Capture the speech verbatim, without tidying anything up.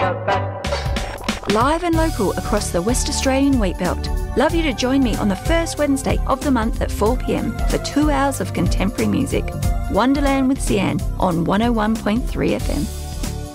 Live and local across the West Australian Wheatbelt. Love you to join me on the first Wednesday of the month at four p m for two hours of contemporary music. Wonderland with Sian on one oh one point three F M.